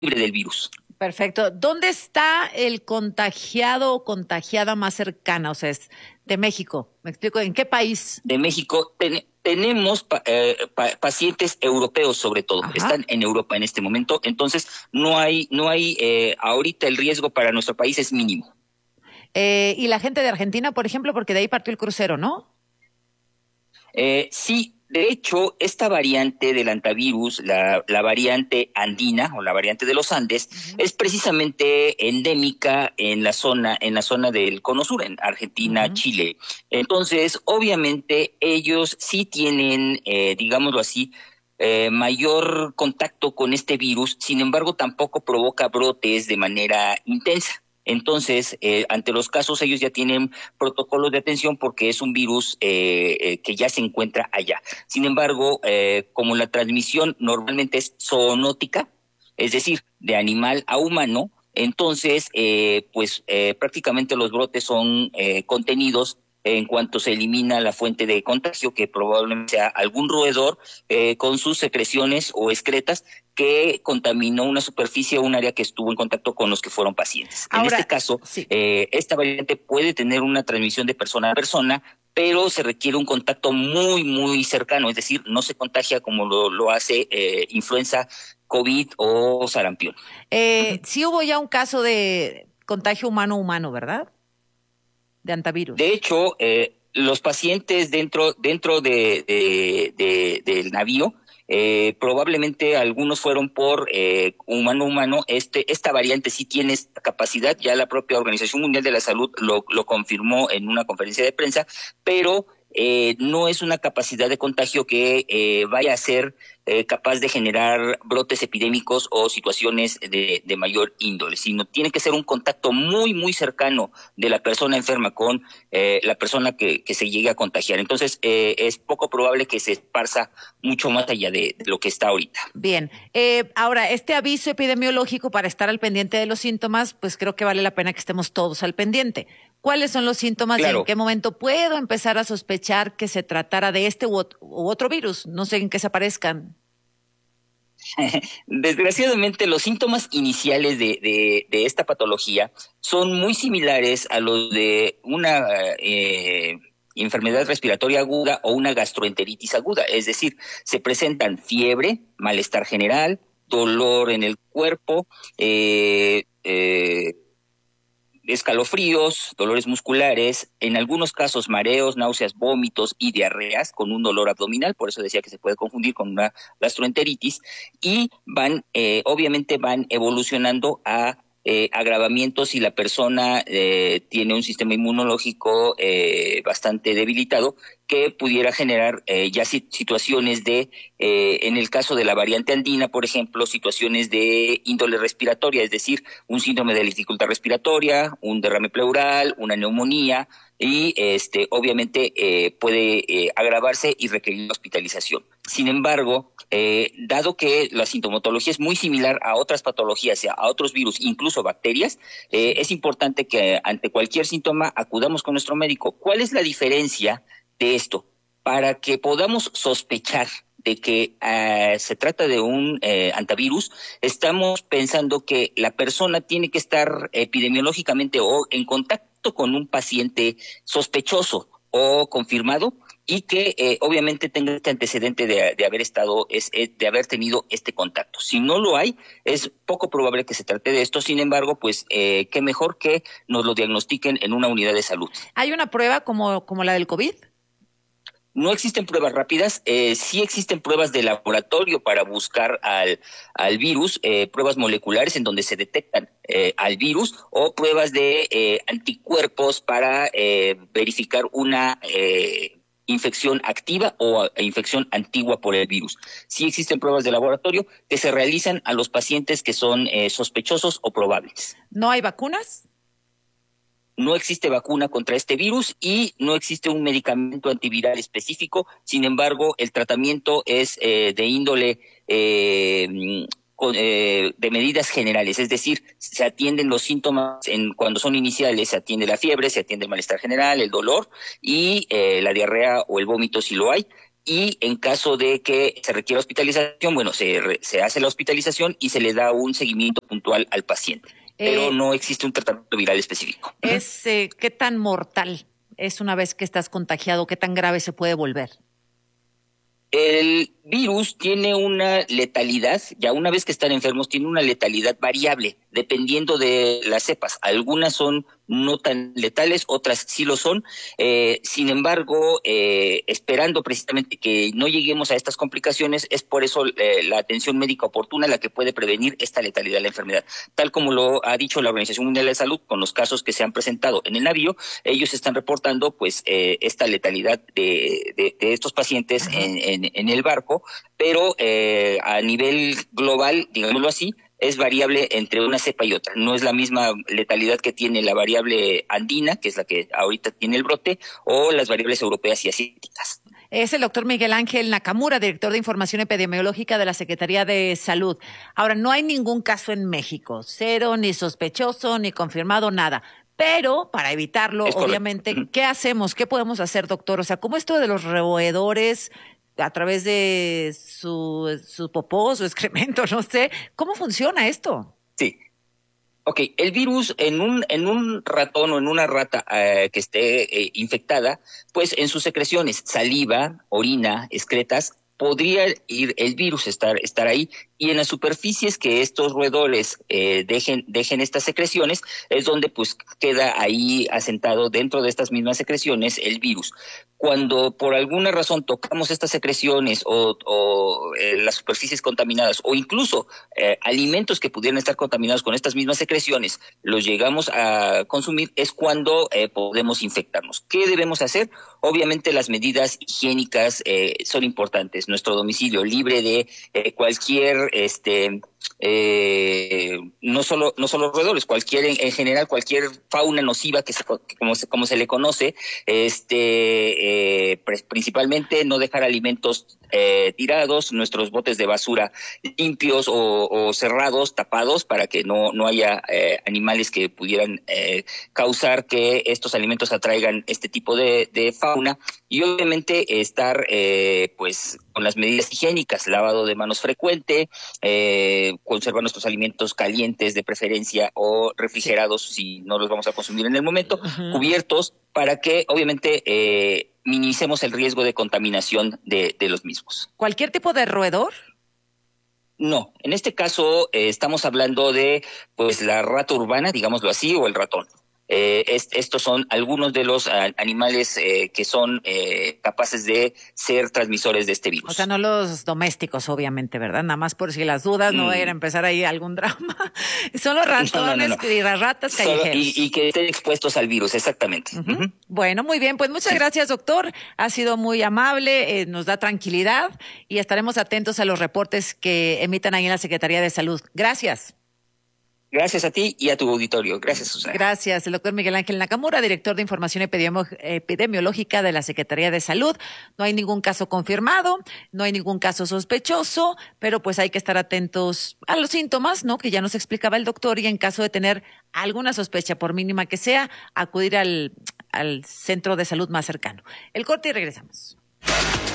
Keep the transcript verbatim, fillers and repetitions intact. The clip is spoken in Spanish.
libre del virus. Perfecto. ¿Dónde está el contagiado o contagiada más cercana? O sea, es de México. ¿Me explico? ¿En qué país? De México ten, tenemos pa, eh, pa, pacientes europeos sobre todo, Ajá. están en Europa en este momento, entonces no hay, no hay eh, ahorita el riesgo para nuestro país es mínimo. Eh, y la gente de Argentina, por ejemplo, porque de ahí partió el crucero, ¿no? Eh, sí, de hecho, esta variante del antivirus, la, la variante andina o la variante de los Andes, uh-huh. es precisamente endémica en la zona, en la zona del Cono Sur, en Argentina, uh-huh. Chile. Entonces, obviamente, ellos sí tienen, eh, digámoslo así, eh, mayor contacto con este virus, sin embargo, tampoco provoca brotes de manera intensa. Entonces, eh, ante los casos, ellos ya tienen protocolos de atención porque es un virus eh, eh, que ya se encuentra allá. Sin embargo, eh, como la transmisión normalmente es zoonótica, es decir, de animal a humano, entonces, eh, pues eh, prácticamente los brotes son eh, contenidos en cuanto se elimina la fuente de contagio, que probablemente sea algún roedor eh, con sus secreciones o excretas que contaminó una superficie o un área que estuvo en contacto con los que fueron pacientes. Ahora, en este caso, sí. eh, esta variante puede tener una transmisión de persona a persona, pero se requiere un contacto muy, muy cercano, es decir, no se contagia como lo, lo hace eh, influenza, COVID o sarampión. Eh, uh-huh. Sí hubo ya un caso de contagio humano-humano, ¿verdad? De antivirus. De hecho, eh, los pacientes dentro dentro de, de, de del navío, eh, probablemente algunos fueron por eh, humano humano. Este esta variante sí tiene esta capacidad, ya la propia Organización Mundial de la Salud lo, lo confirmó en una conferencia de prensa, pero eh, no es una capacidad de contagio que eh, vaya a ser eh, capaz de generar brotes epidémicos o situaciones de, de mayor índole, sino tiene que ser un contacto muy, muy cercano de la persona enferma con eh, la persona que, que se llegue a contagiar. Entonces, eh, es poco probable que se esparza mucho más allá de, de lo que está ahorita. Bien. Eh, ahora, este aviso epidemiológico para estar al pendiente de los síntomas, pues creo que vale la pena que estemos todos al pendiente. ¿Cuáles son los síntomas claro. y en qué momento puedo empezar a sospechar que se tratara de este u otro, u otro virus? No sé en qué se aparezcan. Desgraciadamente, los síntomas iniciales de, de, de esta patología son muy similares a los de una eh, enfermedad respiratoria aguda o una gastroenteritis aguda. Es decir, se presentan fiebre, malestar general, dolor en el cuerpo, eh, eh, escalofríos, dolores musculares, en algunos casos mareos, náuseas, vómitos y diarreas con un dolor abdominal, por eso decía que se puede confundir con una gastroenteritis, y van, eh, obviamente van evolucionando a eh, agravamientos si la persona eh, tiene un sistema inmunológico eh, bastante debilitado, que pudiera generar eh, ya situaciones de, eh, en el caso de la variante andina, por ejemplo, situaciones de índole respiratoria, es decir, un síndrome de dificultad respiratoria, un derrame pleural, una neumonía, y este obviamente eh, puede eh, agravarse y requerir hospitalización. Sin embargo, eh, dado que la sintomatología es muy similar a otras patologías, a otros virus, incluso bacterias, eh, es importante que ante cualquier síntoma acudamos con nuestro médico. ¿Cuál es la diferencia de esto? Para que podamos sospechar de que uh, se trata de un eh, antivirus, estamos pensando que la persona tiene que estar epidemiológicamente o en contacto con un paciente sospechoso o confirmado y que eh, obviamente tenga este antecedente de, de haber estado, es, de haber tenido este contacto. Si no lo hay, es poco probable que se trate de esto. Sin embargo, pues eh, qué mejor que nos lo diagnostiquen en una unidad de salud. ¿Hay una prueba como, como la del COVID? No existen pruebas rápidas, eh, sí existen pruebas de laboratorio para buscar al, al virus, eh, pruebas moleculares en donde se detectan eh, al virus o pruebas de eh, anticuerpos para eh, verificar una eh, infección activa o infección antigua por el virus. Sí existen pruebas de laboratorio que se realizan a los pacientes que son eh, sospechosos o probables. ¿No hay vacunas? No existe vacuna contra este virus y no existe un medicamento antiviral específico. Sin embargo, el tratamiento es eh, de índole eh, con, eh, de medidas generales, es decir, se atienden los síntomas en, cuando son iniciales, se atiende la fiebre, se atiende el malestar general, el dolor y eh, la diarrea o el vómito si lo hay. y en caso de que se requiera hospitalización, bueno, se, re, se hace la hospitalización y se le da un seguimiento puntual al paciente, eh, pero no existe un tratamiento viral específico. Es, eh, ¿qué tan mortal es una vez que estás contagiado? ¿Qué tan grave se puede volver? El virus tiene una letalidad, ya una vez que están enfermos, tiene una letalidad variable, dependiendo de las cepas. Algunas son no tan letales, otras sí lo son. Eh, sin embargo, eh, esperando precisamente que no lleguemos a estas complicaciones, es por eso eh, la atención médica oportuna la que puede prevenir esta letalidad de la enfermedad. Tal como lo ha dicho la Organización Mundial de la Salud, con los casos que se han presentado en el navío, ellos están reportando pues eh, esta letalidad de, de, de estos pacientes en, en, en el barco, pero eh, a nivel global, digámoslo así, es variable entre una cepa y otra. No es la misma letalidad que tiene la variable andina, que es la que ahorita tiene el brote, o las variables europeas y asiáticas. Es el doctor Miguel Ángel Nakamura, director de Información Epidemiológica de la Secretaría de Salud. Ahora, no hay ningún caso en México, cero, ni sospechoso, ni confirmado, nada. Pero, para evitarlo, obviamente, ¿qué hacemos? ¿Qué podemos hacer, doctor? O sea, ¿cómo esto de los roedores a través de su, su popó, su excremento, no sé? ¿Cómo funciona esto? Sí. Ok, el virus en un en un ratón o en una rata eh, que esté eh, infectada, pues en sus secreciones, saliva, orina, excretas, podría ir el virus estar estar ahí, y en las superficies que estos roedores eh, dejen dejen estas secreciones es donde pues queda ahí asentado dentro de estas mismas secreciones el virus. Cuando por alguna razón tocamos estas secreciones o, o eh, las superficies contaminadas o incluso eh, alimentos que pudieran estar contaminados con estas mismas secreciones, los llegamos a consumir, es cuando eh, podemos infectarnos. ¿Qué debemos hacer? Obviamente las medidas higiénicas eh, son importantes. Nuestro domicilio libre de eh, cualquier este eh, no solo no solo roedores, cualquier en, en general cualquier fauna nociva que, se, que como se como se le conoce, este eh, principalmente no dejar alimentos eh, tirados, nuestros botes de basura limpios o, o cerrados, tapados, para que no no haya eh, animales que pudieran eh, causar que estos alimentos atraigan este tipo de, de fauna, y obviamente estar eh, pues con las medidas higiénicas, lavado de manos frecuente, eh, conservar nuestros alimentos calientes de preferencia o refrigerados sí. si no los vamos a consumir en el momento, uh-huh. cubiertos, para que obviamente eh, minimicemos el riesgo de contaminación de, de los mismos. ¿Cualquier tipo de roedor? No, en este caso eh, estamos hablando de pues la rata urbana, digámoslo así, o el ratón. Eh, es, estos son algunos de los uh, animales eh, que son eh, capaces de ser transmisores de este virus. O sea, no los domésticos, obviamente, ¿verdad? Nada más por si las dudas, mm. no vayan a empezar ahí algún drama. Son los ratones no, no, no, no. y las ratas callejeras. Solo, y, y que estén expuestos al virus, exactamente. Uh-huh. Uh-huh. Bueno, muy bien. Pues muchas sí. gracias, doctor. Ha sido muy amable, eh, nos da tranquilidad y estaremos atentos a los reportes que emitan ahí en la Secretaría de Salud. Gracias. Gracias a ti y a tu auditorio. Gracias, Susana. Gracias. El doctor Miguel Ángel Nakamura, director de Información Epidemiológica de la Secretaría de Salud. No hay ningún caso confirmado, no hay ningún caso sospechoso, pero pues hay que estar atentos a los síntomas, ¿no? Que ya nos explicaba el doctor, y en caso de tener alguna sospecha, por mínima que sea, acudir al, al centro de salud más cercano. El corte y regresamos.